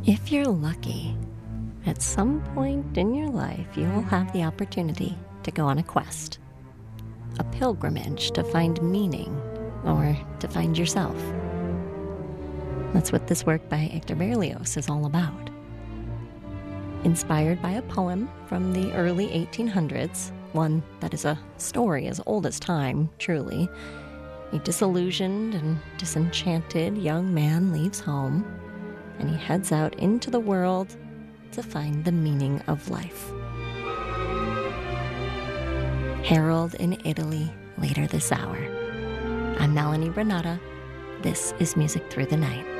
If you're lucky, at some point in your life, you will have the opportunity to go on a quest, a pilgrimage to find meaning or to find yourself. That's what this work by Hector Berlioz is all about. Inspired by a poem from the early 1800s, one that is a story as old as time, truly, a disillusioned and disenchanted young man leaves home, and he heads out into the world to find the meaning of life. Harold in Italy later this hour. I'm Melanie Renata. This is Music Through the Night.